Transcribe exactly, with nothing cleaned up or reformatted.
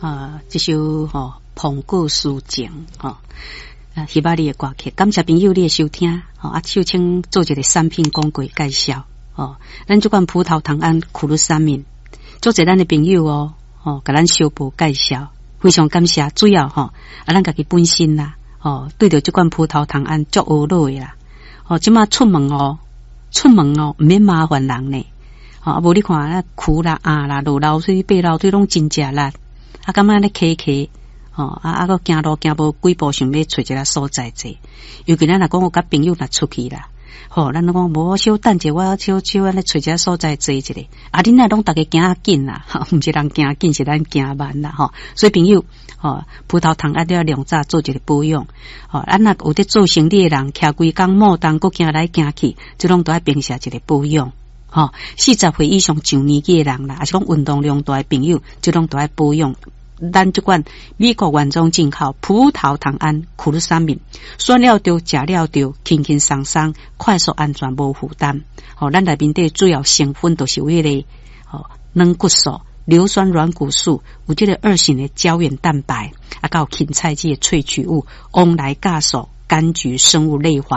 啊，这首吼《澎湖抒情》吼，啊，希望你的歌曲，感谢朋友你的收听，吼啊，就请做一个产品广告介绍，哦，咱这款葡萄糖胺苦鲁三敏，做者咱的朋友哦，哦，甲咱小报介绍，非常感谢，主要吼啊，咱家己本身啦，哦，对着这款葡萄糖胺足懊恼的啦，哦，即马出门哦，出门哦，唔免麻烦人呢，哦，啊，无你看啊，苦啦、鸭啦、落流水、白流水拢真食力。啊，感觉咧骑骑，哦，啊啊，个行路行无几步，想要找一个所在坐。尤其咱若讲我甲朋友若出去啦，吼、哦，咱讲无小等者，我小小安尼找一个所在坐一下。啊，恁若拢逐个行紧啦，哈，毋是人行紧，是咱行慢啦，吼、哦。所以朋友，哦，葡萄糖啊，要量早做一个保养。哦，咱若有伫做生理的人，徛规工莫当，搁行来行去，即拢都爱平时一个保养。吼、哦，四十岁以上上年纪的人啦，还是讲运动量大的朋友，即拢都爱保养。咱这款美国原装进口葡萄糖胺苦鲁三敏，选了对，食了对，轻轻松松，快速安全无负担。吼、哦，咱内面的主要成分都是有迄个吼软骨素、硫酸软骨素，有这个二型的胶原蛋白，啊，还有芹菜剂的萃取物，翁来酵素、柑橘生物类化。